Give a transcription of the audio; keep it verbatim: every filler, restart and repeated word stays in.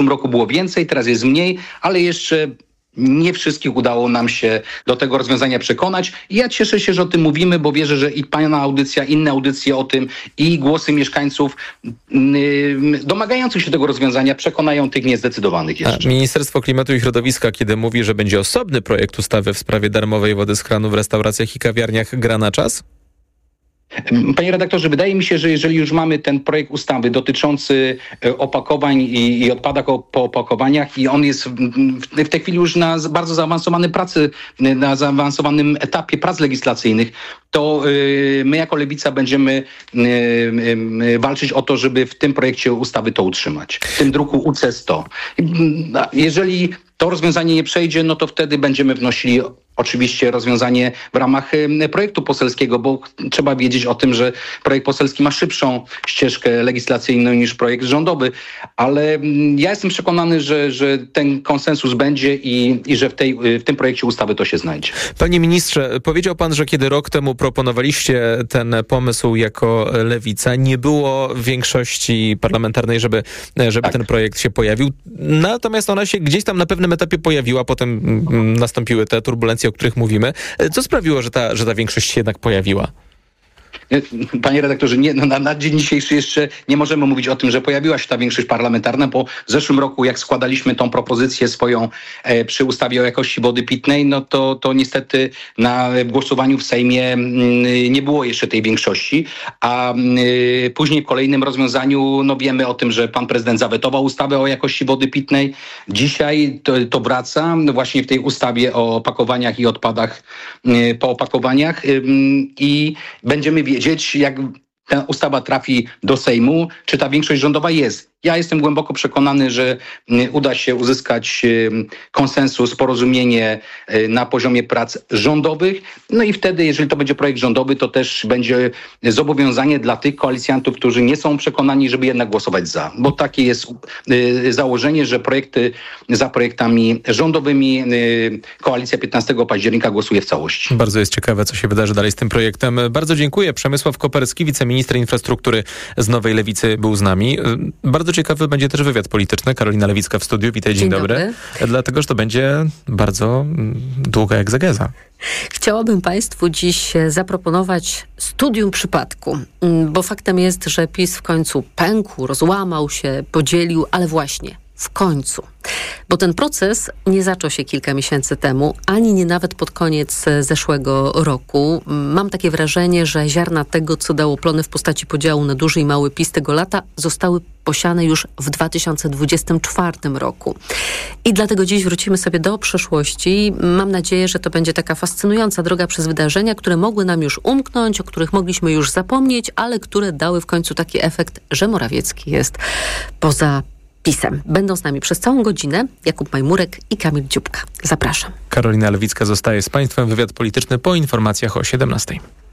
roku było więcej, teraz jest mniej, ale jeszcze nie wszystkich udało nam się do tego rozwiązania przekonać. I ja cieszę się, że o tym mówimy, bo wierzę, że i pana audycja, inne audycje o tym i głosy mieszkańców yy, domagających się tego rozwiązania przekonają tych niezdecydowanych jeszcze. A Ministerstwo Klimatu i Środowiska, kiedy mówi, że będzie osobny projekt ustawy w sprawie darmowej wody z kranu w restauracjach i kawiarniach, gra na czas? Panie redaktorze, wydaje mi się, że jeżeli już mamy ten projekt ustawy dotyczący opakowań i, i odpadach po opakowaniach i on jest w, w tej chwili już na bardzo zaawansowanej pracy, na zaawansowanym etapie prac legislacyjnych, to y, my jako Lewica będziemy y, y, walczyć o to, żeby w tym projekcie ustawy to utrzymać. W tym druku U C sto. Jeżeli to rozwiązanie nie przejdzie, no to wtedy będziemy wnosili oczywiście rozwiązanie w ramach projektu poselskiego, bo trzeba wiedzieć o tym, że projekt poselski ma szybszą ścieżkę legislacyjną niż projekt rządowy, ale ja jestem przekonany, że, że ten konsensus będzie i, i że w, tej, w tym projekcie ustawy to się znajdzie. Panie ministrze, powiedział pan, że kiedy rok temu proponowaliście ten pomysł jako Lewica, nie było większości parlamentarnej, żeby, żeby tak. ten projekt się pojawił. Natomiast ona się gdzieś tam na pewnym etapie pojawiła, potem nastąpiły te turbulencje, o których mówimy. Co sprawiło, że ta, że ta większość się jednak pojawiła? Panie redaktorze, nie, no na, na dzień dzisiejszy jeszcze nie możemy mówić o tym, że pojawiła się ta większość parlamentarna, bo w zeszłym roku, jak składaliśmy tą propozycję swoją e, przy ustawie o jakości wody pitnej, no to, to niestety na głosowaniu w Sejmie m, nie było jeszcze tej większości, a m, później w kolejnym rozwiązaniu, no wiemy o tym, że pan prezydent zawetował ustawę o jakości wody pitnej. Dzisiaj to, to wraca właśnie w tej ustawie o opakowaniach i odpadach m, po opakowaniach m, i będziemy wiedzieć, jak ta ustawa trafi do Sejmu, czy ta większość rządowa jest. Ja jestem głęboko przekonany, że uda się uzyskać konsensus, porozumienie na poziomie prac rządowych. No i wtedy, jeżeli to będzie projekt rządowy, to też będzie zobowiązanie dla tych koalicjantów, którzy nie są przekonani, żeby jednak głosować za. Bo takie jest założenie, że projekty za projektami rządowymi koalicja piętnastego października głosuje w całości. Bardzo jest ciekawe, co się wydarzy dalej z tym projektem. Bardzo dziękuję. Przemysław Koperski, wiceminister infrastruktury z Nowej Lewicy, był z nami. Bardzo ciekawy będzie też wywiad polityczny. Karolina Lewicka w studiu. Witaj, dzień, dzień dobry. dobry. Dlatego, że to będzie bardzo długa egzegeza. Chciałabym Państwu dziś zaproponować studium przypadku, bo faktem jest, że PiS w końcu pękł, rozłamał się, podzielił, ale właśnie w końcu. Bo ten proces nie zaczął się kilka miesięcy temu, ani nie nawet pod koniec zeszłego roku. Mam takie wrażenie, że ziarna tego, co dało plony w postaci podziału na duży i mały PiS tego lata, zostały posiane już w dwa tysiące dwudziestym czwartym roku. I dlatego dziś wrócimy sobie do przeszłości. Mam nadzieję, że to będzie taka fascynująca droga przez wydarzenia, które mogły nam już umknąć, o których mogliśmy już zapomnieć, ale które dały w końcu taki efekt, że Morawiecki jest poza PiS-em. Będą z nami przez całą godzinę Jakub Majmurek i Kamil Dziubka. Zapraszam. Karolina Lewicka zostaje z Państwem. Wywiad polityczny po informacjach o siedemnastej.